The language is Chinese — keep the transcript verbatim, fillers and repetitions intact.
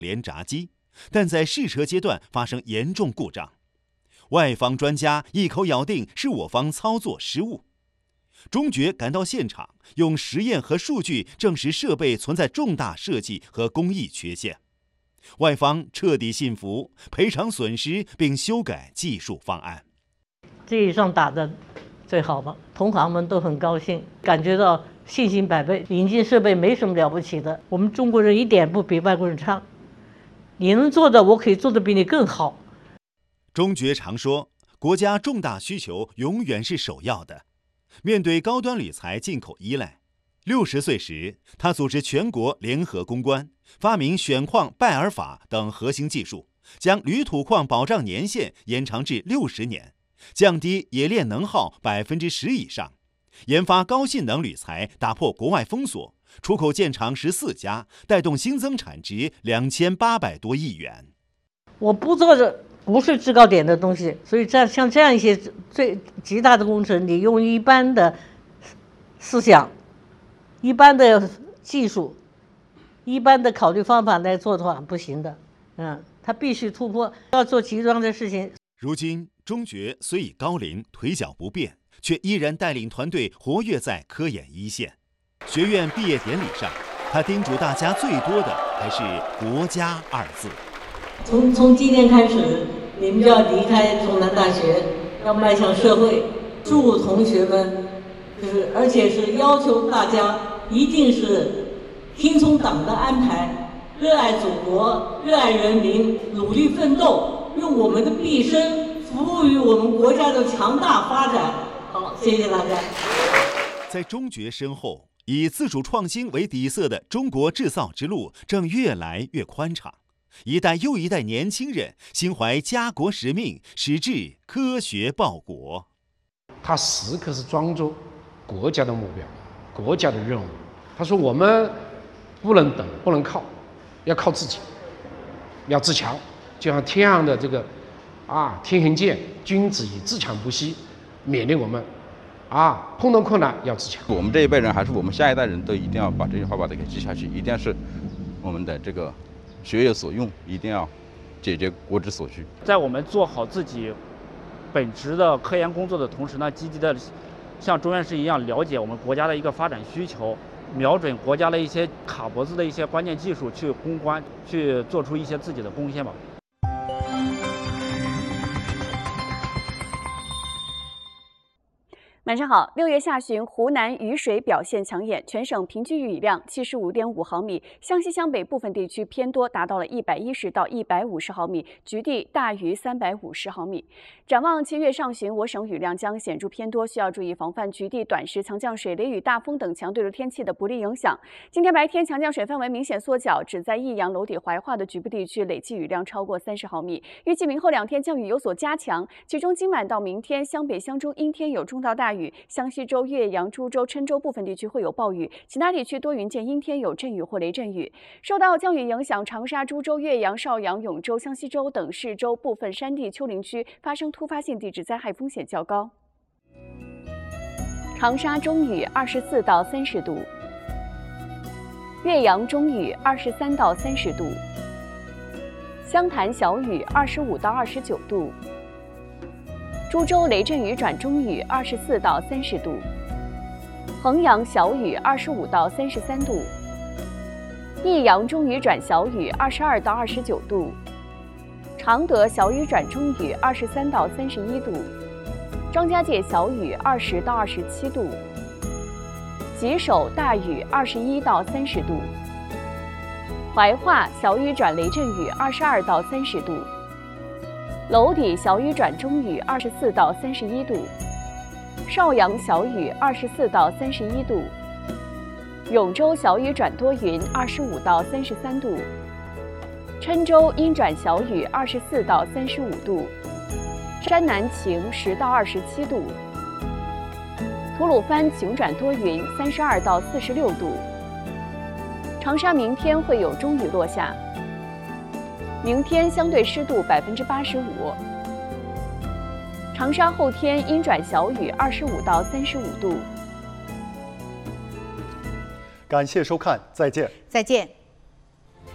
连闸机，但在试车阶段发生严重故障。外方专家一口咬定是我方操作失误。中决赶到现场，用实验和数据证实设备存在重大设计和工艺缺陷。外方彻底信服，赔偿损失并修改技术方案。 这一仗打得最好了，同行们都很高兴，感觉到信心百倍。引进设备没什么了不起的，我们中国人一点不比外国人差。你能做的，我可以做得比你更好。 中决常说，国家重大需求永远是首要的。面对高端铝材进口依赖，六十岁时，他组织全国联合攻关，发明选矿拜耳法等核心技术，将铝土矿保障年限延长至六十年，降低冶炼能耗百分之十以上，研发高性能铝材，打破国外封锁，出口建厂十四家，带动新增产值两千八百多亿元。 我不做这不是制高点的东西，所以这像这样一些最极大的工程，你用一般的思想、一般的技术、一般的考虑方法来做的话，不行的。嗯，他必须突破，要做极端的事情。 如今，中决虽已高龄，腿脚不便，却依然带领团队活跃在科研一线。学院毕业典礼上，他叮嘱大家最多的还是“国家”二字。 从从今天开始，你们就要离开中南大学，要迈向社会。祝同学们，就是而且是要求大家一定是听从党的安排，热爱祖国，热爱人民，努力奋斗，用我们的毕生服务于我们国家的强大发展。好，谢谢大家。 在中决身后，以自主创新为底色的中国制造之路正越来越宽敞。一代又一代年轻人心怀家国使命，矢志科学报国。 他时刻是装着国家的目标，国家的任务。他说我们不能等，不能靠，要靠自己，要自强。就像天上的这个啊天行健，君子以自强不息，勉励我们啊碰到困难要自强。 我们这一辈人还是我们下一代人都一定要把这句话把它给记下去，一定要是我们的这个学有所用，一定要解决国之所需。 在我们做好自己本职的科研工作的同时呢，积极的像中院士一样了解我们国家的一个发展需求，瞄准国家的一些卡脖子的一些关键技术去攻关，去做出一些自己的贡献吧。 晚上好，六月下旬，湖南雨水表现抢眼，全省平均雨量七十五点五毫米，湘西湘北部分地区偏多，达到了一百一十到一百五十毫米，局地大于三百五十毫米。展望七月上旬，我省雨量将显著偏多，需要注意防范局地短时强降水、雷雨、大风等强对流天气的不利影响。今天白天强降水范围明显缩小，只在益阳、娄底、怀化的局部地区累计雨量超过三十毫米。预计明后两天降雨有所加强，其中今晚到明天，湘北、湘中阴天有中到大雨。湘西州、岳阳、株洲、郴州部分地区会有暴雨，其他地区多云见阴天，有阵雨或雷阵雨。受到降雨影响，长沙、株洲、岳阳、邵阳、永州、湘西州等市州部分山地丘陵区发生突发性地质灾害风险较高。长沙中雨二十四到三十度，岳阳中雨二十三到三十度，湘潭小雨二十五到二十九度。株洲雷阵雨转中雨二十四到三十度，衡阳小雨二十五到三十三度，益阳中雨转小雨二十二到二十九度，常德小雨转中雨二十三到三十一度，张家界小雨二十到二十七度，吉首大雨二十一到三十度，怀化小雨转雷阵雨二十二到三十度。娄底小雨转中雨二十四到三十一度，邵阳小雨二十四到三十一度，永州小雨转多云二十五到三十三度，郴州阴转小雨二十四到三十五度，山南晴十到二十七度，吐鲁番晴转多云三十二到四十六度，长沙明天会有中雨落下。明天相对湿度百分之八十五。长沙后天阴转小雨，二十五到三十五度。 感谢收看，再见。 再见。